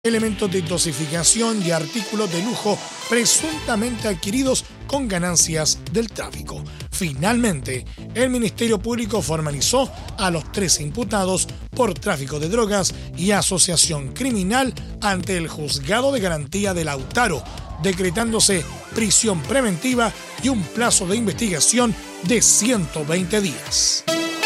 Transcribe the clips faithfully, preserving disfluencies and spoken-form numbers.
elementos de dosificación y artículos de lujo presuntamente adquiridos con ganancias del tráfico. Finalmente, el Ministerio Público formalizó a los tres imputados por tráfico de drogas y asociación criminal ante el Juzgado de Garantía de Lautaro, decretándose prisión preventiva y un plazo de investigación de ciento veinte días.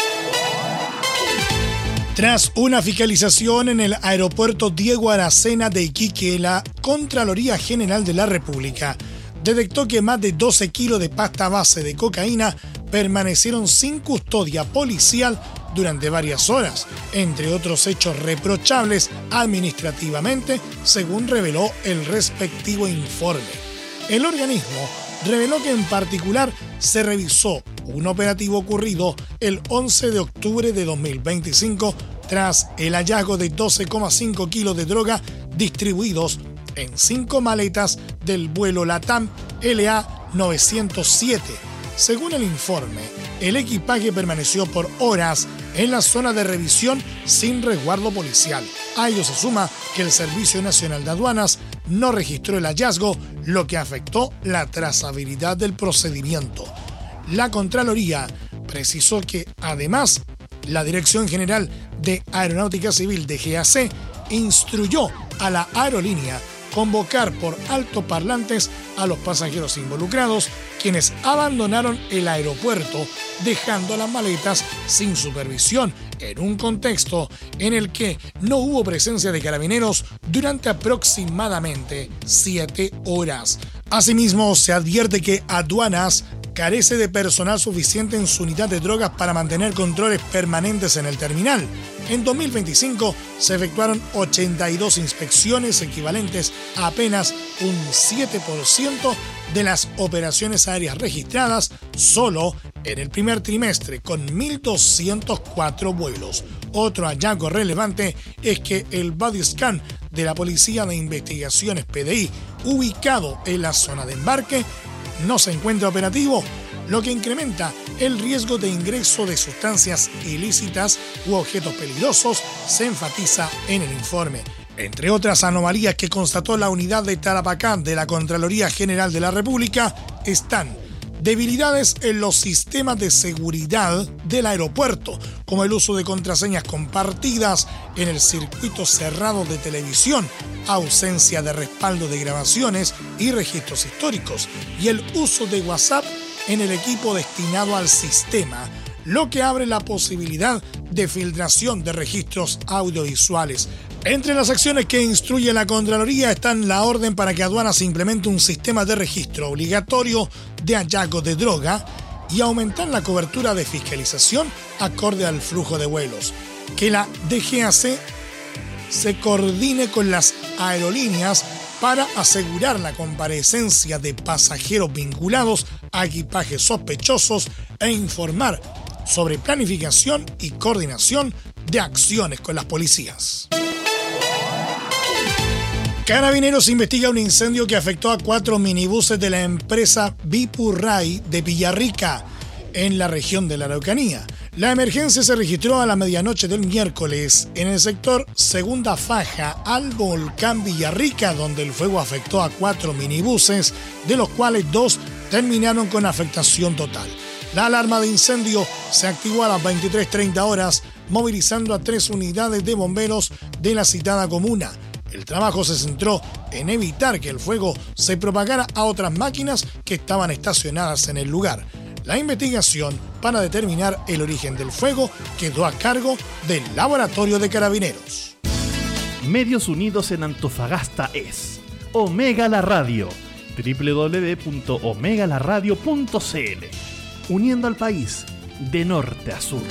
Tras una fiscalización en el aeropuerto Diego Aracena de Iquique, la Contraloría General de la República detectó que más de doce kilos de pasta base de cocaína permanecieron sin custodia policial durante varias horas, entre otros hechos reprochables administrativamente, según reveló el respectivo informe. El organismo reveló que en particular se revisó un operativo ocurrido el once de octubre de dos mil veinticinco tras el hallazgo de doce coma cinco kilos de droga distribuidos en cinco maletas del vuelo LATAM L A novecientos siete. Según el informe, el equipaje permaneció por horas en la zona de revisión sin resguardo policial. A ello se suma que el Servicio Nacional de Aduanas no registró el hallazgo, lo que afectó la trazabilidad del procedimiento. La Contraloría precisó que, además, la Dirección General de Aeronáutica Civil D G A C instruyó a la aerolínea convocar por altoparlantes a los pasajeros involucrados, quienes abandonaron el aeropuerto dejando las maletas sin supervisión, en un contexto en el que no hubo presencia de carabineros durante aproximadamente siete horas. Asimismo, se advierte que Aduanas carece de personal suficiente en su unidad de drogas para mantener controles permanentes en el terminal. En dos mil veinticinco se efectuaron ochenta y dos inspecciones, equivalentes a apenas un siete por ciento de las operaciones aéreas registradas solo en el primer trimestre, con mil doscientos cuatro vuelos. Otro hallazgo relevante es que el body scan de la Policía de Investigaciones P D I, ubicado en la zona de embarque, no se encuentra operativo, lo que incrementa el riesgo de ingreso de sustancias ilícitas u objetos peligrosos, se enfatiza en el informe. Entre otras anomalías que constató la unidad de Tarapacá de la Contraloría General de la República están debilidades en los sistemas de seguridad del aeropuerto, como el uso de contraseñas compartidas en el circuito cerrado de televisión, ausencia de respaldo de grabaciones y registros históricos, y el uso de WhatsApp en el equipo destinado al sistema, lo que abre la posibilidad de filtración de registros audiovisuales. Entre las acciones que instruye la Contraloría están la orden para que Aduanas implemente un sistema de registro obligatorio de hallazgos de droga y aumentar la cobertura de fiscalización acorde al flujo de vuelos, que la D G A C se coordine con las aerolíneas para asegurar la comparecencia de pasajeros vinculados a equipajes sospechosos e informar sobre planificación y coordinación de acciones con las policías. Carabineros investiga un incendio que afectó a cuatro minibuses de la empresa Bipurray de Villarrica, en la región de la Araucanía. La emergencia se registró a la medianoche del miércoles en el sector Segunda Faja al Volcán Villarrica, donde el fuego afectó a cuatro minibuses, de los cuales dos terminaron con afectación total. La alarma de incendio se activó a las veintitrés treinta horas, movilizando a tres unidades de bomberos de la citada comuna. El trabajo se centró en evitar que el fuego se propagara a otras máquinas que estaban estacionadas en el lugar. La investigación para determinar el origen del fuego quedó a cargo del Laboratorio de Carabineros. Medios Unidos en Antofagasta es Omega La Radio, doble u doble u doble u punto omega la radio punto c l, uniendo al país de norte a sur.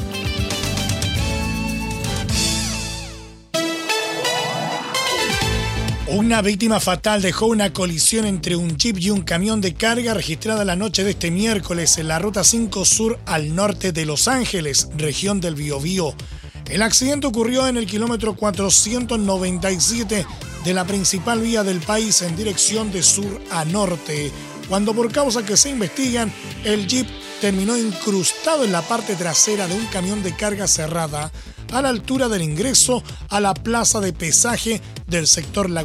Una víctima fatal dejó una colisión entre un jeep y un camión de carga registrada la noche de este miércoles en la Ruta cinco Sur al norte de Los Ángeles, región del Biobío. El accidente ocurrió en el kilómetro cuatrocientos noventa y siete de la principal vía del país en dirección de sur a norte, cuando por causas que se investigan, el jeep terminó incrustado en la parte trasera de un camión de carga cerrada a la altura del ingreso a la plaza de pesaje del sector La